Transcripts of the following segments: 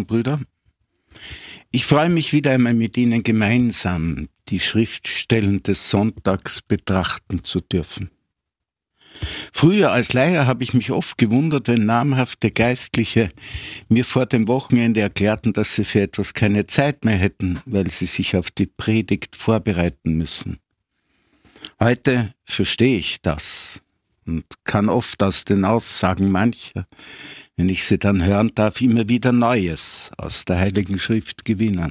Brüder. Ich freue mich wieder einmal mit Ihnen gemeinsam die Schriftstellen des Sonntags betrachten zu dürfen. Früher als Laie habe ich mich oft gewundert, wenn namhafte Geistliche mir vor dem Wochenende erklärten, dass sie für etwas keine Zeit mehr hätten, weil sie sich auf die Predigt vorbereiten müssen. Heute verstehe ich das und kann oft aus den Aussagen mancher, wenn ich sie dann hören darf, immer wieder Neues aus der Heiligen Schrift gewinnen.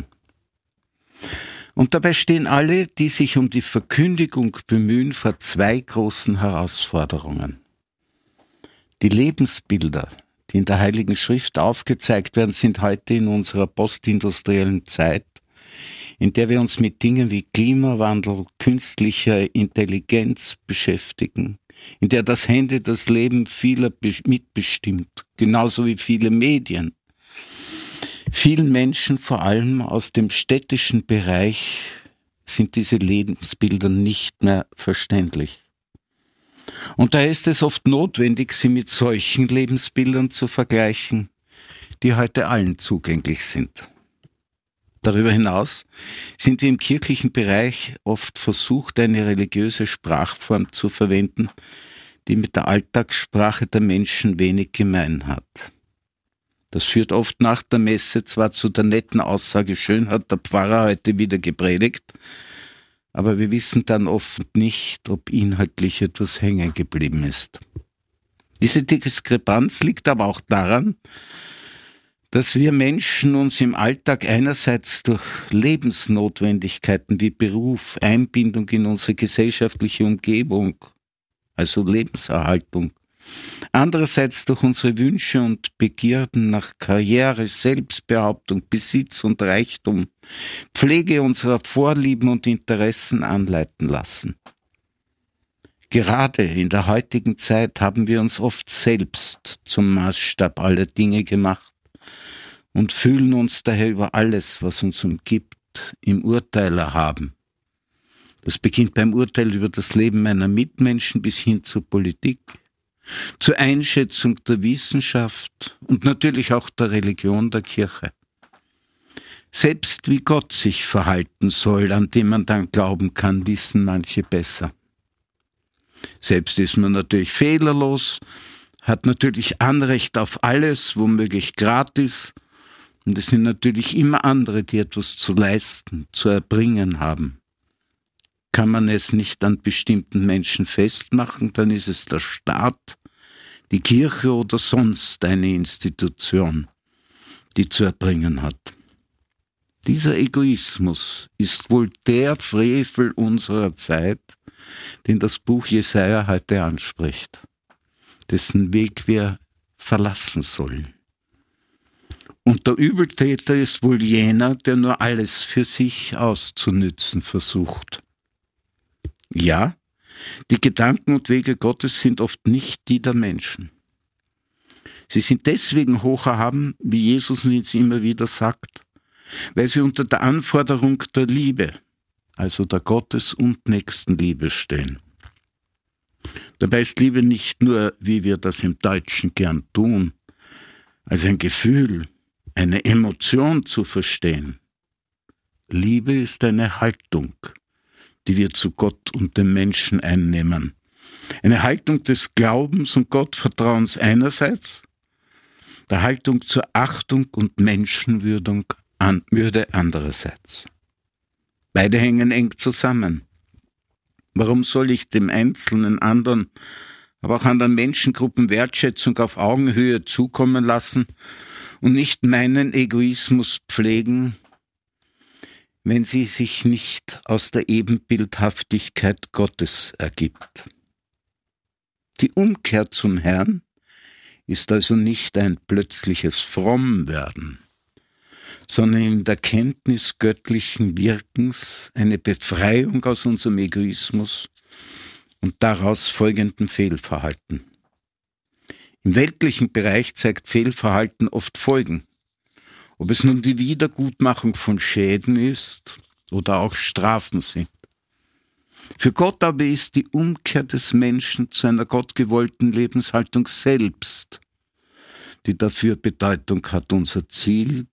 Und dabei stehen alle, die sich um die Verkündigung bemühen, vor zwei großen Herausforderungen. Die Lebensbilder, die in der Heiligen Schrift aufgezeigt werden, sind heute in unserer postindustriellen Zeit, in der wir uns mit Dingen wie Klimawandel, künstlicher Intelligenz beschäftigen, in der das Handy das Leben vieler mitbestimmt, genauso wie viele Medien. Vielen Menschen, vor allem aus dem städtischen Bereich, sind diese Lebensbilder nicht mehr verständlich. Und daher ist es oft notwendig, sie mit solchen Lebensbildern zu vergleichen, die heute allen zugänglich sind. Darüber hinaus sind wir im kirchlichen Bereich oft versucht, eine religiöse Sprachform zu verwenden, die mit der Alltagssprache der Menschen wenig gemein hat. Das führt oft nach der Messe zwar zu der netten Aussage, schön hat der Pfarrer heute wieder gepredigt, aber wir wissen dann oft nicht, ob inhaltlich etwas hängen geblieben ist. Diese Diskrepanz liegt aber auch daran, dass wir Menschen uns im Alltag einerseits durch Lebensnotwendigkeiten wie Beruf, Einbindung in unsere gesellschaftliche Umgebung, also Lebenserhaltung, andererseits durch unsere Wünsche und Begierden nach Karriere, Selbstbehauptung, Besitz und Reichtum, Pflege unserer Vorlieben und Interessen anleiten lassen. Gerade in der heutigen Zeit haben wir uns oft selbst zum Maßstab aller Dinge gemacht und fühlen uns daher über alles, was uns umgibt, im Urteil erhaben. Das beginnt beim Urteil über das Leben meiner Mitmenschen bis hin zur Politik, zur Einschätzung der Wissenschaft und natürlich auch der Religion der Kirche. Selbst wie Gott sich verhalten soll, an dem man dann glauben kann, wissen manche besser. Selbst ist man natürlich fehlerlos, hat natürlich Anrecht auf alles, womöglich gratis, und es sind natürlich immer andere, die etwas zu leisten, zu erbringen haben. Kann man es nicht an bestimmten Menschen festmachen, dann ist es der Staat, die Kirche oder sonst eine Institution, die zu erbringen hat. Dieser Egoismus ist wohl der Frevel unserer Zeit, den das Buch Jesaja heute anspricht, dessen Weg wir verlassen sollen. Und der Übeltäter ist wohl jener, der nur alles für sich auszunützen versucht. Ja, die Gedanken und Wege Gottes sind oft nicht die der Menschen. Sie sind deswegen hoch erhaben, wie Jesus uns immer wieder sagt, weil sie unter der Anforderung der Liebe, also der Gottes- und Nächstenliebe stehen. Dabei ist Liebe nicht nur, wie wir das im Deutschen gern tun, als ein Gefühl, eine Emotion zu verstehen. Liebe ist eine Haltung, die wir zu Gott und dem Menschen einnehmen. Eine Haltung des Glaubens und Gottvertrauens einerseits, der Haltung zur Achtung und Menschenwürde andererseits. Beide hängen eng zusammen. Warum soll ich dem einzelnen anderen, aber auch anderen Menschengruppen Wertschätzung auf Augenhöhe zukommen lassen und nicht meinen Egoismus pflegen, wenn sie sich nicht aus der Ebenbildhaftigkeit Gottes ergibt? Die Umkehr zum Herrn ist also nicht ein plötzliches Frommwerden, sondern in der Kenntnis göttlichen Wirkens eine Befreiung aus unserem Egoismus und daraus folgendem Fehlverhalten. Im weltlichen Bereich zeigt Fehlverhalten oft Folgen. Ob es nun die Wiedergutmachung von Schäden ist oder auch Strafen sind. Für Gott aber ist die Umkehr des Menschen zu einer gottgewollten Lebenshaltung selbst, die dafür Bedeutung hat, unser Ziel,